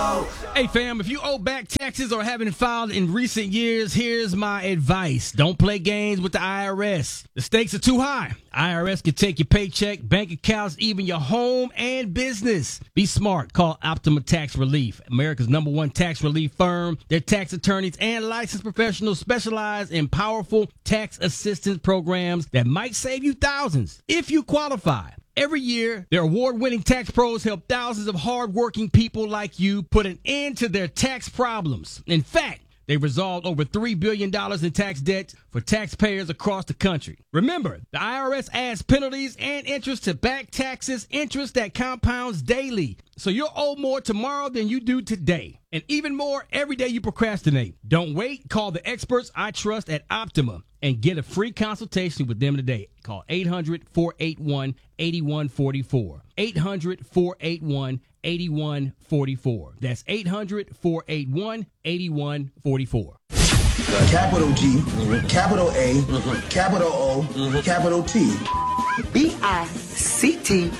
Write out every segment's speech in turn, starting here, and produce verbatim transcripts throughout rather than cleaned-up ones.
Hey fam, if you owe back taxes or haven't filed in recent years, here's my advice. Don't play games with the I R S. The stakes are too high. I R S can take your paycheck, bank accounts, even your home and business. Be smart. Call Optima Tax Relief, America's number one tax relief firm. Their tax attorneys and licensed professionals specialize in powerful tax assistance programs that might save you thousands if you qualify. Every year, their award-winning tax pros help thousands of hard-working people like you put an end to their tax problems. In fact, they've resolved over three billion dollars in tax debt for taxpayers across the country. Remember, the I R S adds penalties and interest to back taxes, interest that compounds daily. So you'll owe more tomorrow than you do today. And even more every day you procrastinate. Don't wait. Call the experts I trust at Optima and get a free consultation with them today. Call eight hundred, four eight one, eight one four four. eight hundred, four eight one, eight one four four. That's eight hundred, four eight one, eight one four four. Capital G, mm-hmm. capital A, mm-hmm. capital O, mm-hmm. capital T. B I C T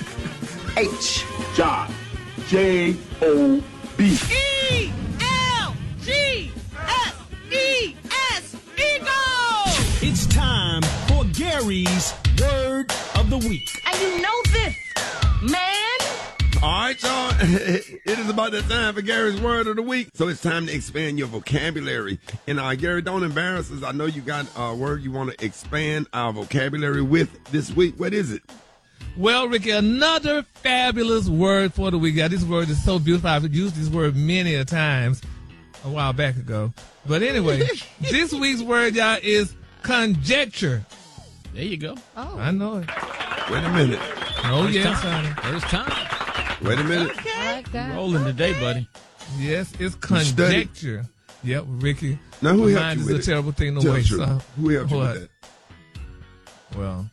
H. John. J O B. E L G S E S. Eagle! It's time for Gary's Word of the Week. And you know this, man. All right, y'all. It is about that time for Gary's Word of the Week. So it's time to expand your vocabulary. And uh, Gary, don't embarrass us. I know you got a word you want to expand our vocabulary with this week. What is it? Well, Ricky, another fabulous word for the week. Yeah, this word is so beautiful. I've used this word many a times a while back ago. But anyway, this week's word, y'all, is conjecture. There you go. Oh. I know it. Wait a minute. Oh, First yes, time. honey. First time. Wait a minute. Okay. I like that. Rolling today, buddy. Yes, it's conjecture. Yep, Ricky. Now, who My helped mind you is with a it? terrible thing to Tell waste. the truth. So, Who helped you what? with that? Well,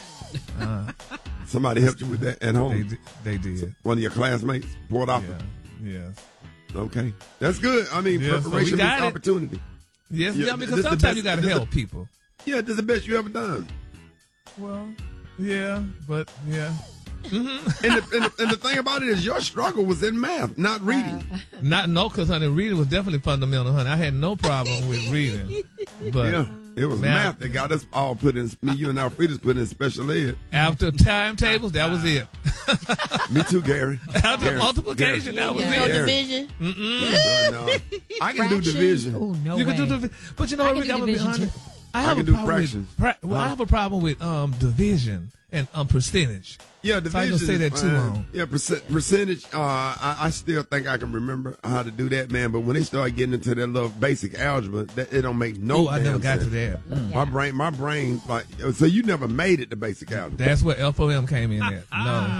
uh, Somebody helped you with that at they, home? di- they did. One of your classmates? Port off? Yeah, yes. Okay. That's good. I mean, Yeah, so we preparation got means it. opportunity. Yes, Yeah, yeah, this because is the sometimes best- you got to this is help people. Yeah, this is the best you ever done. Well, yeah, but yeah. Mm-hmm. And, the, and, the, and the thing about it is your struggle was in math, not reading. Not no, because honey, reading was definitely fundamental, honey. I had no problem with reading, but Yeah, it was math. math that got us all put in, me, you, and Alfreda's put in special ed. after timetables, that was it. Me too, Gary. After Gary, multiplication, Gary. that was You it. know Gary. division? Uh, no. I can do division. Oh, no You way. can do division, but you know I what, can Ricky, do I'm gonna be division, honest. too. I I have can a do problem fractions. with pra- well, I Huh? have a problem with um division and um percentage. Yeah, So I division. ain't gonna say is that too fine. long. Yeah, percent, percentage. Uh, I, I still think I can remember how to do that, man. But when they start getting into that little basic algebra, that it don't make no. Oh, I damn never got sense. to that. Mm. My brain, my brain, like so. You never made it to basic algebra. That's where F O M came in at. No,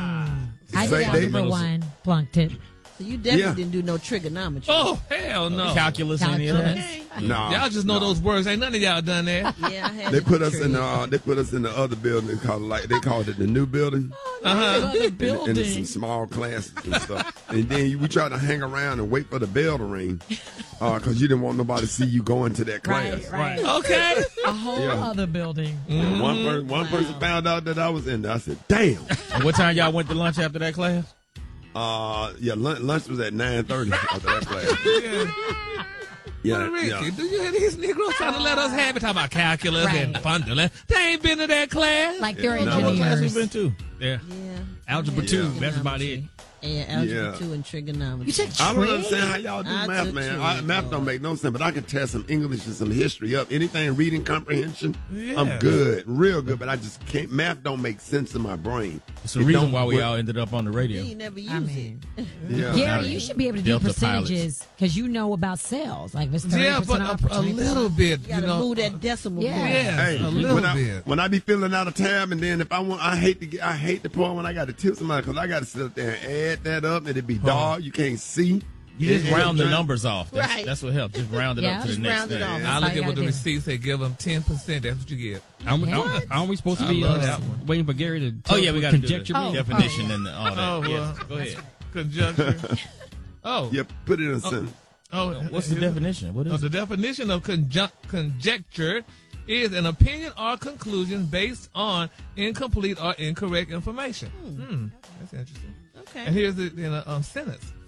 I Say did they- algebra one, flunked it. So you definitely Yeah. didn't do no trigonometry. oh hell no. Calculus and the other. Calculus. No, Y'all just know no. those words. Ain't none of y'all done that. Yeah, I had They to put do us in the trig. uh, they put us in the other building. They called it like they called it the new building. Uh-huh. And, and some small classes and stuff. And then we tried to hang around and wait for the bell to ring because uh, you didn't want nobody to see you go into that class. Right, right. Okay. A whole Yeah. other building. And one person, one person found out that I was in there. I said, "Damn." And what time y'all went to lunch after that class? Uh, yeah, lunch, lunch was at nine thirty after that class. Yeah. Yeah, Well, Ricky, yeah. do you hear these Negroes trying to let us have it? Talking about calculus Right. and fundamental. They ain't been to that class. Like they're No. What class we engineers. been to? Yeah. Yeah. Algebra Yeah. two. That's about it. And algebra Yeah. two and trigonometry. You took I don't trig? understand how y'all do I math, took man. trig, I, math Lord. don't make no sense, but I can test some English and some history up. Anything reading comprehension, Yeah. I'm good, real good. But I just can't. Math don't make sense in my brain. It's the It reason don't why we work. all ended up on the radio. You never use I mean, it. Yeah. Gary, you should be able to do Delta percentages because you know about sales. Like if it's thirty Yeah, percent but off, a, a twenty percent little bit, You you gotta know. move that decimal Yeah. point. Yeah, Hey, a little when I, bit. when I be filling out a tab, and then if I want, I hate to get, I hate the part when I got to tip somebody because I got to sit up there and add that up, and it be dark, you can't see. You just Yeah, round the yeah. numbers off. That's, Right. that's what helps. Just round it Yeah. up to the Just next round it thing. off. I all look you at what the gotta do. receipts say. Give them ten percent. That's what you get. Aren't we, Yeah. aren't- aren't we supposed to I be love uh, that one. waiting for Gary to Oh, tell yeah, we what got to do conjecture the Oh, means? definition and all that. Oh, yes. well. Go ahead. Conjunction. Oh. Yeah, put it in a sentence. Oh, What's the here's- definition? What Oh, is the it? definition of conjun- conjecture is an opinion or conclusion based on incomplete or incorrect information. Hmm. That's interesting. Okay. And here's the in a um, sentence.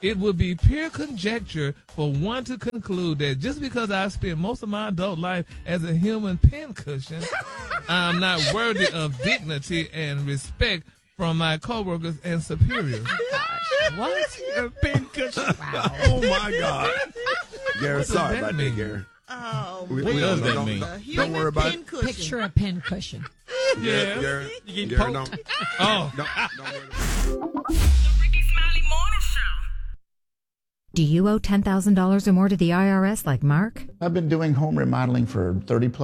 it would be pure conjecture for one to conclude that just because I've spent most of my adult life as a human pincushion, I'm not worthy of dignity and respect from my coworkers and superiors. What? A pincushion. Wow. Oh my God. Gary, What does sorry that about mean? that, Gary. Oh, We- What we does don't- that don't- mean? Don't, don't worry about it. Picture a pin cushion. Yeah, Gary, You get Gary, poked. don't, Oh, don't, don't worry about it. Do you owe ten thousand dollars or more to the I R S like Mark? I've been doing home remodeling for thirty plus